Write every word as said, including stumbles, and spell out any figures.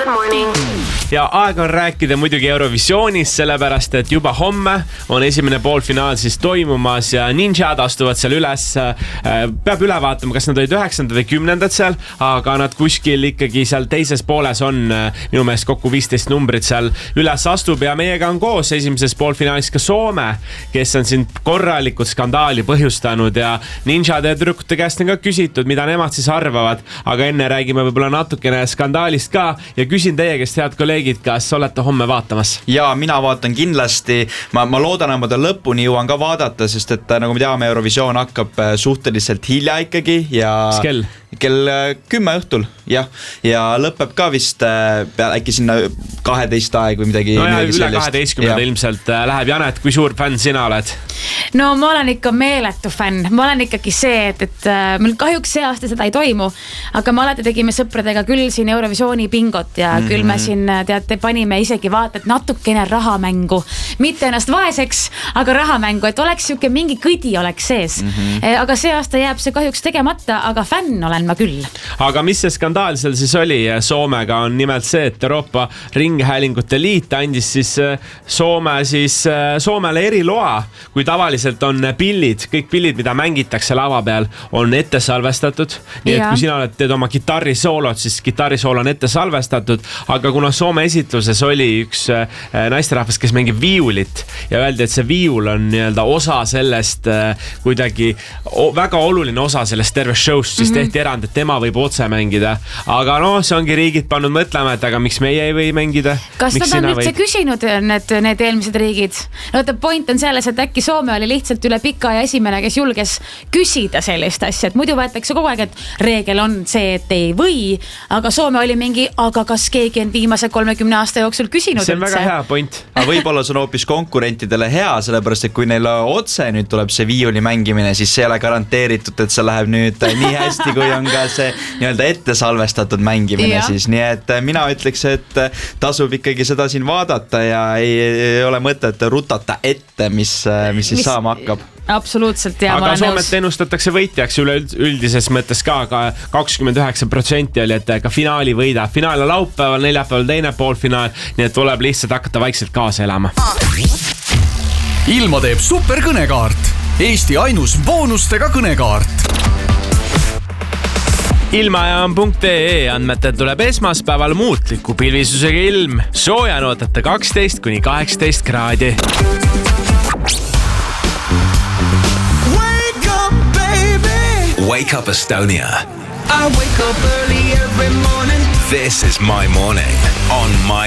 Good morning. Ja aeg on rääkida muidugi Eurovisioonist, sellepärast et juba homme on esimene poolfinaal siis toimumas ja Ninjad astuvad seal üles. Peab üle vaatama, kas nad olid üheksandad või kümnendad seal, aga nad kuskil ikkagi seal teises pooles on minu meelest kokku viisteist numbrit seal üles astub ja meiega on koos esimeses poolfinaalis ka Soome, kes on siin korralikult skandaali põhjustanud ja Ninjade ja tüdrukute käest on ka küsitud, mida nemad siis arvavad, aga enne räägime võib-olla natukene skandaalist ka ja küsin teie käest, head kolleegid, kas olete homme vaatamas? Ja mina vaatan kindlasti, ma, ma loodan, et ma lõpuni jõuan ka vaadata, sest et nagu me teame, Eurovisioon hakkab suhteliselt hilja ikkagi ja Mis kell? kell kümme õhtul, jah, ja lõpeb ka vist äkki sinna kaheteist aeg või midagi. No ja üle kaheteistkümnenda ilmselt läheb. Janet, kui suur fänn sina oled? No ma olen ikka meeletu fänn, ma olen ikkagi see, et, et meil kahjuks see aasta seda ei toimu, aga me alati tegime sõpradega küll siin Eurovisiooni bingot ja mm-hmm. küll me siin teate, panime isegi vaata, et natukene rahamängu, mitte ennast vaeseks, aga rahamängu, et oleks siuke mingi kõdi oleks sees mm-hmm. aga see aasta jääb see kahjuks tegemata, aga fänn olen ma küll. Aga mis see skandaal seal siis oli Soomega on nimelt see, et Euroopa Ringhäälingute Liit andis siis Soome siis Soomele eriloa, kui tavaliselt on pillid, kõik pillid, mida mängitakse lava peal, on ette salvestatud. Nii et kui sina oled, teed oma kitarrisoolot, siis kitarrisool on ette salvestatud, aga kuna Soome esitluses oli üks naisterahvas, kes mängib viiulit ja öeldi, et see viiul on nii-öelda osa sellest kuidagi väga oluline osa sellest terve showst, siis tehti erand, et tema võib otse mängida. Aga no, see ongi riigid pannud mõtlema, et aga miks meie ei või mängida? Kas miks nad on üldse võib... küsinud need, need eelmised riigid? No ta point on selles, et äkki Soome oli lihtsalt üle pika ja esimene, kes julges küsida sellist asja, et muidu võetakse kogu aeg, et reegel on see, et ei või, aga Soome oli mingi, aga kas keegi on viimase kolmekümne aasta jooksul küsinud see on üldse? Väga hea point. Aga võib-olla see on hoopis konkurentidele hea, sellepärast, et kui neil otse nüüd tuleb see viiuli mängimine, siis see ei ole garanteeritud, et see läheb nüüd nii hästi, kui on ka see nii-öelda ette salvestatud mängimine ja. Siis, nii et mina ütleks, et tasub ikkagi seda siin vaadata ja ei, ei ole mõtet rutata ette, mis, mis siis mis... saama hakkab. Absoluutselt, ja aga Soomet ennustatakse võitjaks üle üldises mõttes ka, ka kakskümmend üheksa protsenti oli, et ka finaali võidab. Finaal on laupäeval, neljapäeval teine poolfinaal, nii et tuleb lihtsalt hakata vaikselt kaasa elama. Ilma teeb super kõnekaart. Eesti ainus boonustega kõnekaart. Ilmajaam.ee andmetel tuleb esmaspäeval muutliku pilvisusega ilm. Sooja nootate kaksteist kuni kaheksateist kraadi. Wake up, baby. Wake up Estonia. I wake up early every morning. This is my morning on my